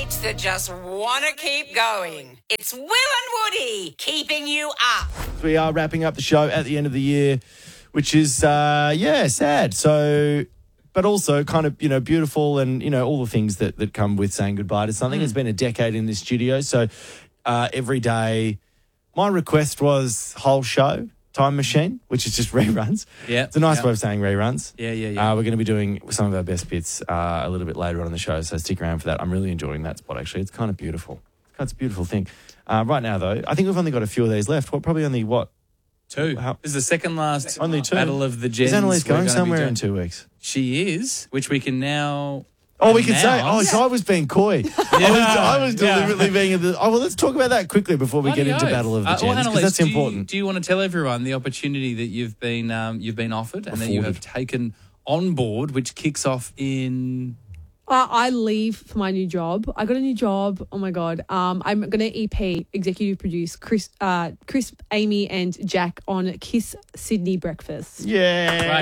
mates that just want to keep going. It's Will and Woody keeping you up. We are wrapping up the show at the end of the year, which is, sad. So, but also kind of, beautiful and, all the things that come with saying goodbye to something. It's been a decade in this studio. So every day, my request was whole show, Time Machine, which is just reruns. Yeah. It's a nice way of saying reruns. Yeah. We're going to be doing some of our best bits a little bit later on in the show, so stick around for that. I'm really enjoying that spot, actually. It's kind of beautiful. It's a beautiful thing. Right now, though, I think we've only got a few of these left. Probably only, what? 2. This is the second last only 2. Battle of the Gens. Is Annalise going somewhere in 2 weeks? She is, which we can now... Oh, we can say, so I was being coy. I was deliberately being... let's talk about that quickly before we get into Battle of the Gens, because that's important. Do you want to tell everyone the opportunity that you've been offered and that you have taken on board, which kicks off in... I leave for my new job. I got a new job. Oh, my God. I'm going to EP, executive produce Chris, Amy and Jack on Kiss Sydney Breakfast. Yeah.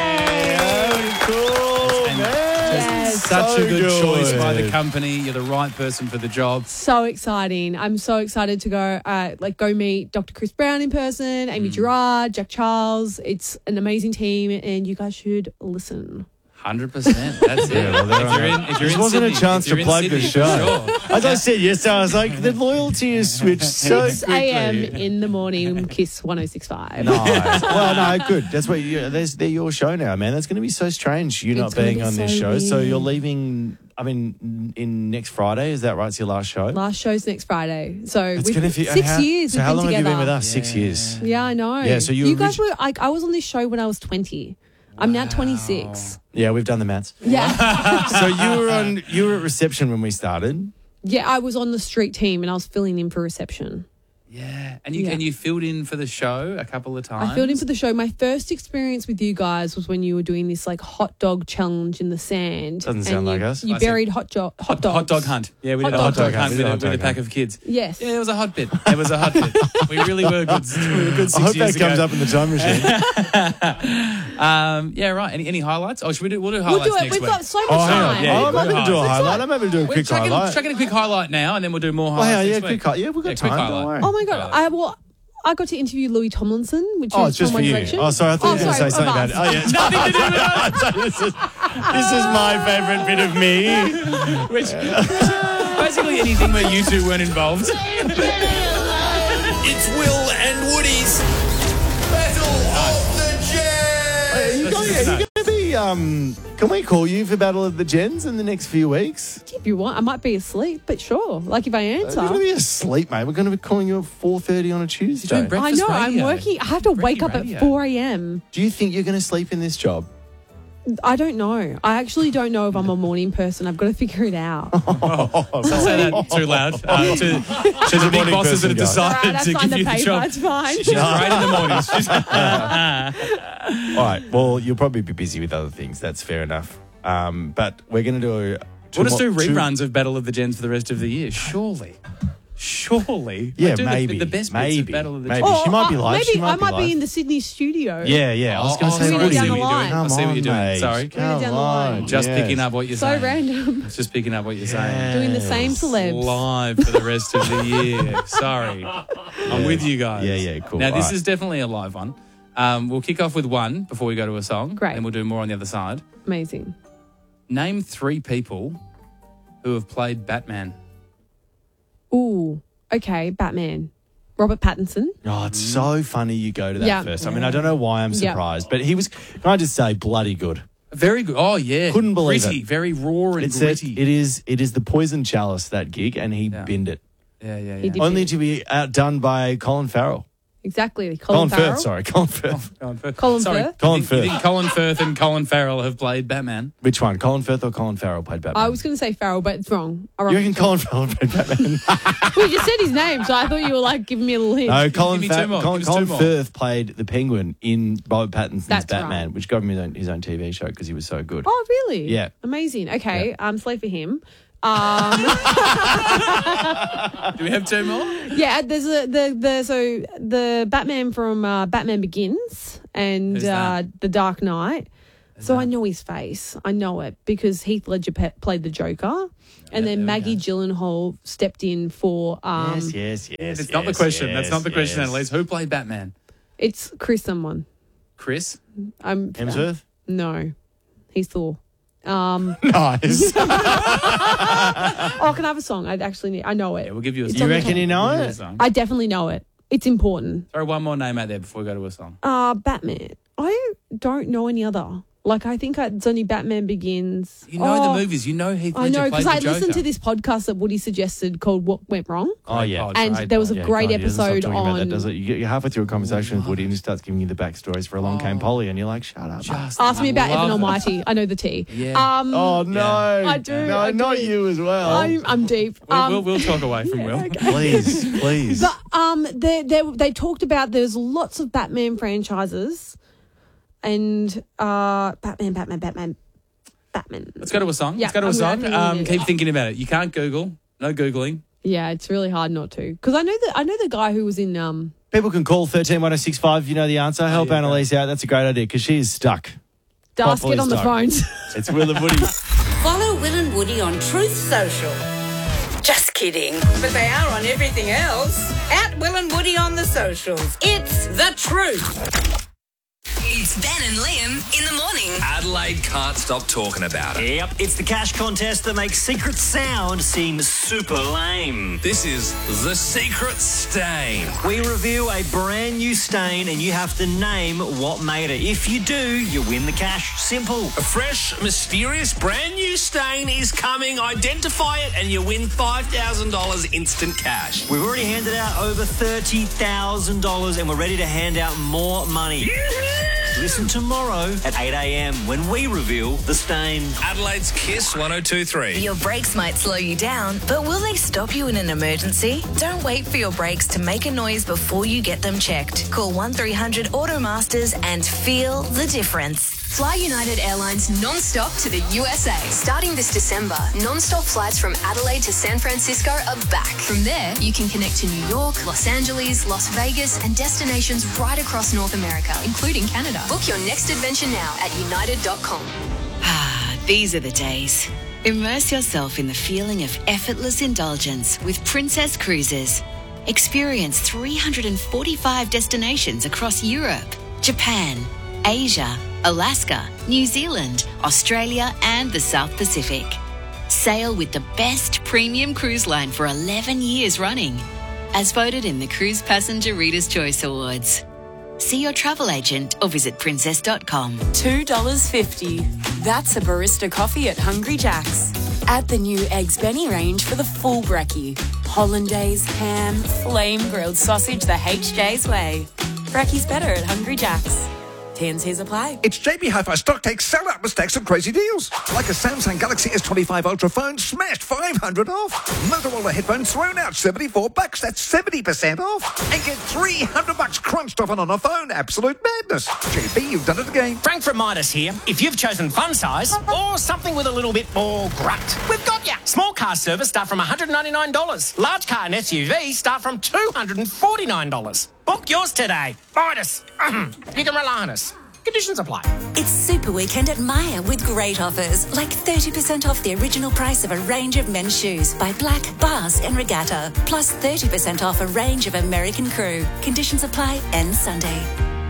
Cool, man. Yes. Such a good choice by the good. company. You're the right person for the job. So exciting. I'm so excited to go meet Dr. Chris Brown in person, Amy Gerard, Jack Charles. It's an amazing team and you guys should listen. 100%. That's it. If you're This in wasn't Sydney, a chance if you're to in plug Sydney, the for show. sure. As I said yesterday, I was like, the loyalty is switched so 6 quickly. a.m. in the morning, Kiss 106.5. Nice. Well, no, good. That's what they're your show now, man. That's going to be so strange, you not It's gonna being be on this so show. So weird. you're leaving, in next Friday, is that right? It's your last show? Last show's next Friday. So It's we've gonna been be- 6 how- years. So we've how been long have you together. been with us? 6 years. Yeah, I know. Yeah, so you guys were I was on this show when I was 20. I'm now 26. Yeah, we've done the maths. Yeah. So you were at reception when we started. Yeah, I was on the street team and I was filling in for reception. Yeah. And you filled in for the show a couple of times. I filled in for the show. My first experience with you guys was when you were doing this hot dog challenge in the sand. Doesn't sound like us. You buried hot dogs. Hot dog hunt. Yeah, we did a hot dog hunt with a pack of kids. Yes. Yeah, it was a hot bit. We really were good. We were good 6 I hope years that comes ago. up in the time machine. Yeah, right. Any highlights? Oh, we'll do We'll highlights do it. next We've week. got so much Oh, hang on. time. Yeah, I'm happy to do a highlights. highlight. I'm happy to do a quick highlight. Chuck in a quick highlight now, and then we'll do more Oh, highlights yeah, next week. quick highlight. Yeah, we've got quick time. highlight. Don't worry. Oh my God. I got to interview Louis Tomlinson, which Oh, is it's just from for One you. Direction. Oh, sorry. I thought you were going to say sorry, something about it. Oh, yeah. Nothing to do with us. This is my favourite bit of me. Which basically anything where you two weren't involved. It's Will and Woody's Battle of the Gens. Are you going to be, can we call you for Battle of the Gens in the next few weeks? If you want, I might be asleep, but sure. Like if I answer. You're going to be asleep, mate. We're going to be calling you at 4:30 on a Tuesday. doing breakfast I know, radio. I'm working. I have to wake up radio. at 4 a.m. Do you think you're going to sleep in this job? I don't know. I actually don't know if I'm a morning person. I've got to figure it out. Don't say that too loud to the big morning bosses that have person, guy. All decided right, I to signed give the you the paper. job. It's fine. She's great in the mornings. All right. Well, you'll probably be busy with other things. That's fair enough. But we're going to do... We'll just do reruns of Battle of the Gens for the rest of the year. Surely. Yeah, Like, do maybe. The best bits maybe. of Battle of the Maybe. Gens. She might be live. Maybe She might I might live. be in the Sydney studio. Yeah. I was going to say, I Woody. see what you're Down the line. doing. I see what you're doing. mate. Sorry. Come Down the line. on. Just Yes. picking up what you're So saying. random. Just picking up what you're saying. Doing the same celebs. Live for the rest of the year. Sorry. I'm with you guys. Yeah, cool. Now, this All right. is definitely a live one. We'll kick off with one before we go to a song. Great. And we'll do more on the other side. Amazing. Name 3 people who have played Batman. Ooh. Okay. Batman. Robert Pattinson. Oh, it's so funny you go to that Yeah. first. I mean, I don't know why I'm Yeah. surprised, but he was, can I just say, bloody good. Very good. Oh, yeah. Couldn't believe gritty, it. Very raw and It gritty. is the poison chalice, that gig, and he binned it. Yeah. He did. Only to be outdone by Colin Farrell. Exactly. Colin Farrell. Firth, sorry. Colin Firth. Colin Sorry. Firth? Colin You Firth. think Colin Firth and Colin Farrell have played Batman? Which one? Colin Firth or Colin Farrell played Batman? I was going to say Farrell, but it's wrong. You reckon Colin Farrell played Batman? Well, you just said his name, so I thought you were like giving me a little hint. No, Colin, Give me two more. Colin, Give us two Colin more. Firth played the Penguin in Robert Pattinson's That's Batman, right. which got him his own TV show because he was so good. Oh, really? Yeah. Amazing. Okay, slay for him. Do we have 2 more? Yeah, there's the Batman from Batman Begins and Who's that? The Dark Knight. So I know his face. I know it because Heath Ledger played the Joker, and then Maggie Gyllenhaal stepped in for. Yes. It's not the question. That's not the question, Annalise. Who played Batman? It's Chris someone. Chris? Hemsworth? No, he's Thor. Nice. Oh, can I have a song? I know it. Yeah, we'll give you a It's song. You on the reckon you know We'll give you a it? song. I definitely know it. It's important. Throw one more name out there before we go to a song. Batman. I don't know any other. Like, I think it's only Batman Begins. You know the movies. You know Heath Ledger I know, played because the I Joker. listened to this podcast that Woody suggested called What Went Wrong. Oh, yeah. Oh, And great there was a pod. great God, he doesn't stop episode talking about that, on... does it? You're halfway through a conversation with Woody and he starts giving you the backstories for Along Came Polly and you're like, shut up. Ask me about Evan love it. Almighty. I know the T. Yeah. Oh, no. I do, No, I not do. you as well. I'm deep. We'll talk away from Will. Please. But they talked about there's lots of Batman franchises and Batman. Let's go to a song. Yeah, Let's go to a I'm song. gonna Keep thinking about it. You can't Google. No Googling. Yeah, it's really hard not to. Because I know the guy who was in People can call 131065 if you know the answer. Help yeah, Annalise out. That's a great idea because she is stuck. Dust, Properly get on the stuck. phones. It's Will and Woody. Follow Will and Woody on Truth Social. Just kidding. But they are on everything else. At Will and Woody on the socials. It's the truth. It's Ben and Liam in the morning. Adelaide can't stop talking about it. Yep, it's the cash contest that makes Secret Sound seem super lame. This is The Secret Stain. We reveal a brand new stain and you have to name what made it. If you do, you win the cash. Simple. A fresh, mysterious, brand new stain is coming. Identify it and you win $5,000 instant cash. We've already handed out over $30,000 and we're ready to hand out more money. Listen tomorrow at 8 a.m. when we reveal the stain. Adelaide's Kiss 102.3. Your brakes might slow you down, but will they stop you in an emergency? Don't wait for your brakes to make a noise before you get them checked. Call 1300 Automasters and feel the difference. Fly United Airlines non-stop to the USA. Starting this December, non-stop flights from Adelaide to San Francisco are back. From there, you can connect to New York, Los Angeles, Las Vegas, and destinations right across North America, including Canada. Book your next adventure now at united.com. These are the days. Immerse yourself in the feeling of effortless indulgence with Princess Cruises. Experience 345 destinations across Europe, Japan, Asia, Alaska, New Zealand, Australia, and the South Pacific. Sail with the best premium cruise line for 11 years running, as voted in the Cruise Passenger Reader's Choice Awards. See your travel agent or visit princess.com. $2.50. That's a barista coffee at Hungry Jack's. Add the new Eggs Benny range for the full brekkie. Hollandaise, ham, flame grilled sausage the HJ's way. Brekkie's better at Hungry Jack's. T&Cs apply. It's JB Hi-Fi Stock Take sell-out with stacks of crazy deals. Like a Samsung Galaxy S25 Ultra phone smashed 500 off. Motorola headphones thrown out $74. That's 70% off. And get $300 crunched off on a phone. Absolute madness. JB, you've done it again. Frank from Midas here. If you've chosen fun size or something with a little bit more grunt, we've got ya. Small car service start from $199. Large car and SUV start from $249. Book yours today. Midas. You can rely on us. Conditions apply. It's Super Weekend at Myer with great offers, like 30% off the original price of a range of men's shoes by Black, Basque and Regatta, plus 30% off a range of American Crew. Conditions apply, end Sunday.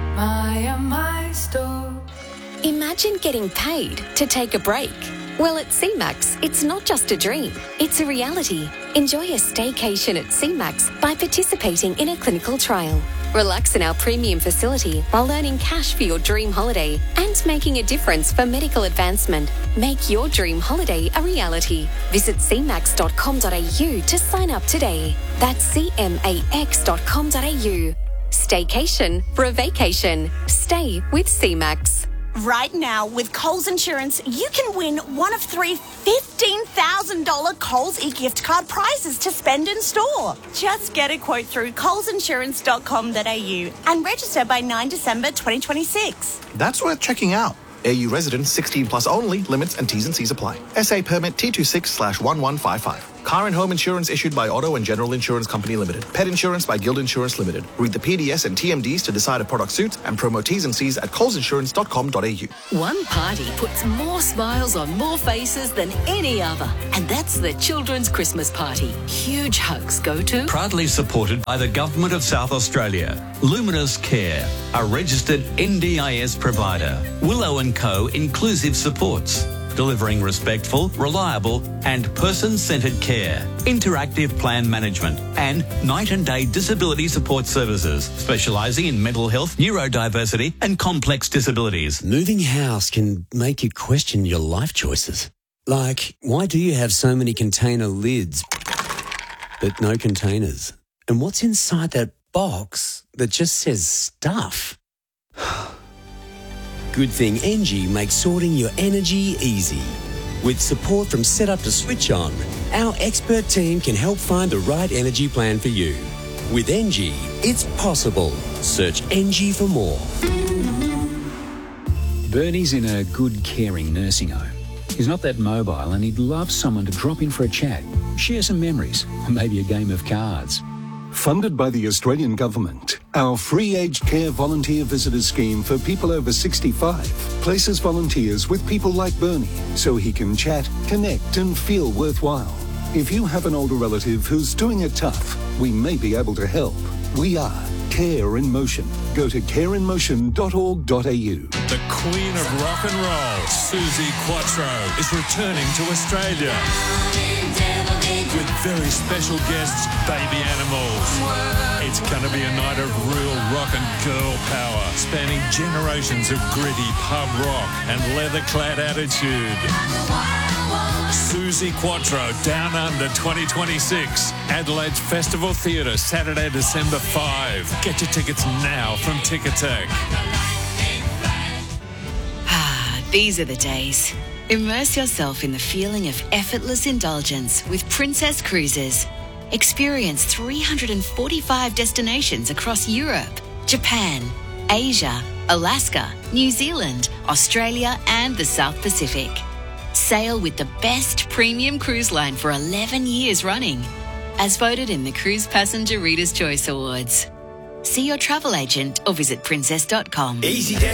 My store. Imagine getting paid to take a break. Well, at CMAX, it's not just a dream, it's a reality. Enjoy a staycation at CMAX by participating in a clinical trial. Relax in our premium facility while earning cash for your dream holiday and making a difference for medical advancement. Make your dream holiday a reality. Visit cmax.com.au to sign up today. That's cmax.com.au. Staycation for a vacation. Stay with CMAX. Right now, with Coles Insurance, you can win one of 3 $15,000 Coles e-gift card prizes to spend in store. Just get a quote through colesinsurance.com.au and register by 9 December 2026. That's worth checking out. AU residents 16 plus only. Limits and T's and C's apply. SA permit T26/1155. Car and home insurance issued by Auto and General Insurance Company Limited. Pet insurance by Guild Insurance Limited. Read the PDS and TMDs to decide if product suits and promo T's and C's at colesinsurance.com.au. One party puts more smiles on more faces than any other, and that's the Children's Christmas Party. Huge hugs go to... Proudly supported by the Government of South Australia. Luminous Care, a registered NDIS provider. Willow & Co. Inclusive Supports. Delivering respectful, reliable and person-centred care, interactive plan management and night and day disability support services, specialising in mental health, neurodiversity and complex disabilities. Moving house can make you question your life choices. Like, why do you have so many container lids but no containers? And what's inside that box that just says stuff? Good thing Engie makes sorting your energy easy. With support from setup to switch on, our expert team can help find the right energy plan for you. With Engie, it's possible. Search Engie for more. Bernie's in a good, caring nursing home. He's not that mobile and he'd love someone to drop in for a chat, share some memories, or maybe a game of cards. Funded by the Australian Government, our free aged care volunteer visitor scheme for people over 65 places volunteers with people like Bernie so he can chat, connect and feel worthwhile. If you have an older relative who's doing it tough, we may be able to help. We are Care in Motion. Go to careinmotion.org.au. The Queen of Rock and Roll, Suzi Quatro, is returning to Australia. With very special guests, Baby Animals. It's going to be a night of real rock and girl power, spanning generations of gritty pub rock and leather-clad attitude. Suzi Quatro, Down Under 2026. Adelaide's Festival Theatre, Saturday, December 5. Get your tickets now from Ticketek. These are the days. Immerse yourself in the feeling of effortless indulgence with Princess Cruises. Experience 345 destinations across Europe, Japan, Asia, Alaska, New Zealand, Australia and the South Pacific. Sail with the best premium cruise line for 11 years running, as voted in the Cruise Passenger Reader's Choice Awards. See your travel agent or visit princess.com.